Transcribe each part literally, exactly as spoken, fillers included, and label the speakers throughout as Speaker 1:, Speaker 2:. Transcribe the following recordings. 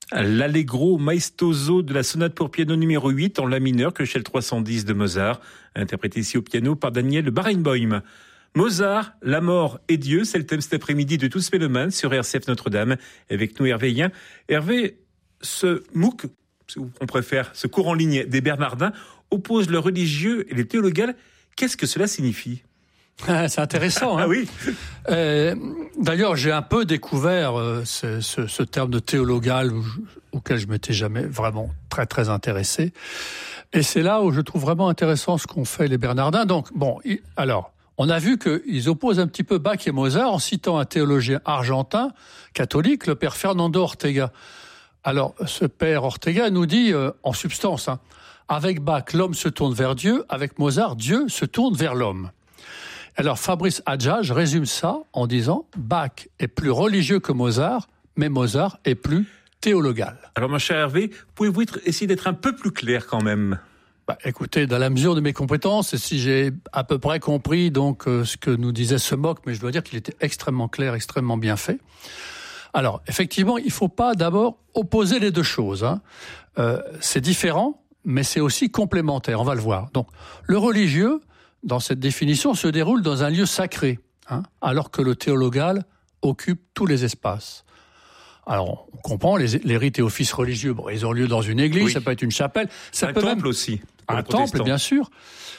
Speaker 1: L'Allegro maestoso de la sonate pour piano numéro huit en la mineur, clochelle trois cent dix de Mozart, interprété ici au piano par Daniel Barenboim. Mozart, la mort et Dieu, c'est le thème cet après-midi de Tous Mélomanes sur R C F Notre-Dame. Avec nous Hervé Hien. Hervé, ce MOOC, on préfère, ce cours en ligne des Bernardins, oppose le religieux et le théologal. Qu'est-ce que cela signifie ?
Speaker 2: C'est intéressant. Hein.
Speaker 1: Ah oui.
Speaker 2: Euh, d'ailleurs, j'ai un peu découvert euh, ce, ce, ce terme de théologal auquel je m'étais jamais vraiment très très intéressé. Et c'est là où je trouve vraiment intéressant ce qu'ont fait les Bernardins. Donc, bon, il, alors, on a vu qu'ils opposent un petit peu Bach et Mozart en citant un théologien argentin, catholique, le père Fernando Ortega. Alors, ce père Ortega nous dit, euh, en substance, hein, avec Bach, l'homme se tourne vers Dieu, avec Mozart, Dieu se tourne vers l'homme. Alors Fabrice Adjage résume ça en disant « Bach est plus religieux que Mozart, mais Mozart est plus théologal ».
Speaker 1: Alors mon cher Hervé, pouvez-vous être, essayer d'être un peu plus clair quand même ?
Speaker 2: Bah, écoutez, dans la mesure de mes compétences, et si j'ai à peu près compris donc euh, ce que nous disait ce MOOC, mais je dois dire qu'il était extrêmement clair, extrêmement bien fait. Alors, effectivement, il ne faut pas d'abord opposer les deux choses. Hein. Euh, c'est différent, mais c'est aussi complémentaire, on va le voir. Donc, le religieux, dans cette définition, se déroule dans un lieu sacré, hein, alors que le théologal occupe tous les espaces. Alors, on comprend, les, les rites et offices religieux, bon, ils ont lieu dans une église, oui. Ça peut être une chapelle. Ça
Speaker 1: un
Speaker 2: peut
Speaker 1: temple
Speaker 2: même,
Speaker 1: aussi.
Speaker 2: Un temple, bien sûr.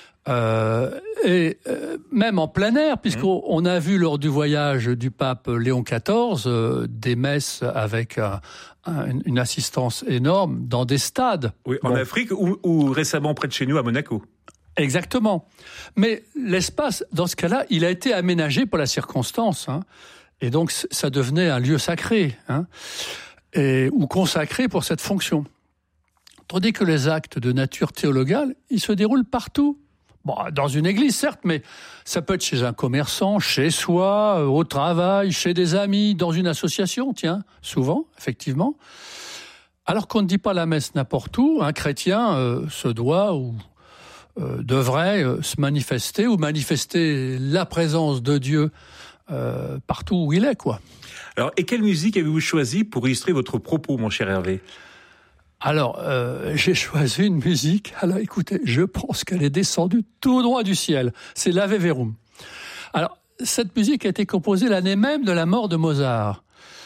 Speaker 2: Euh, et euh, même en plein air, puisqu'on mmh. on a vu lors du voyage du pape Léon quatorze euh, des messes avec un, un, une assistance énorme dans des stades.
Speaker 1: Oui, en bon. Afrique ou, ou récemment près de chez nous à Monaco.
Speaker 2: Exactement. Mais l'espace, dans ce cas-là, il a été aménagé pour la circonstance. Hein, et donc, ça devenait un lieu sacré, hein, et, ou consacré pour cette fonction. Tandis que les actes de nature théologale, ils se déroulent partout. Bon, dans une église, certes, mais ça peut être chez un commerçant, chez soi, au travail, chez des amis, dans une association, tiens, souvent, effectivement. Alors qu'on ne dit pas la messe n'importe où, un chrétien euh, se doit ou euh, devrait euh, se manifester ou manifester la présence de Dieu euh, partout où il est, quoi.
Speaker 1: Alors, et quelle musique avez-vous choisi pour illustrer votre propos, mon cher Hervé ?
Speaker 2: Alors, euh, j'ai choisi une musique. Alors, écoutez, je pense qu'elle est descendue tout droit du ciel. C'est l'Ave Verum. Alors, cette musique a été composée l'année même de la mort de Mozart.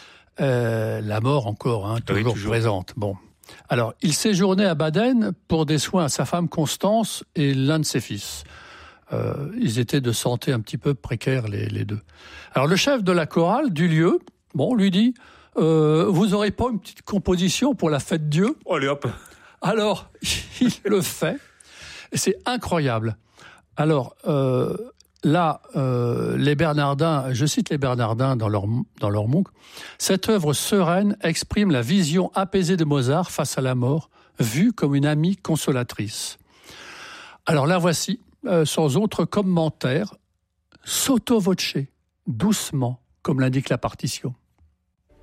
Speaker 2: Euh, la mort encore, hein, toujours, oui, toujours présente. Bon. Alors, il séjournait à Baden pour des soins à sa femme Constance et l'un de ses fils. Euh, ils étaient de santé un petit peu précaires, les, les deux. Alors, le chef de la chorale du lieu, bon, lui dit... Euh, vous n'aurez pas une petite composition pour la fête Dieu ?
Speaker 1: Allez hop.
Speaker 2: Alors, il le fait. Et c'est incroyable. Alors, euh, là, euh, les Bernardins, je cite les Bernardins dans leur, dans leur MOOC, cette œuvre sereine exprime la vision apaisée de Mozart face à la mort, vue comme une amie consolatrice. Alors la voici, euh, sans autre commentaire, sotto voce, doucement, comme l'indique la partition.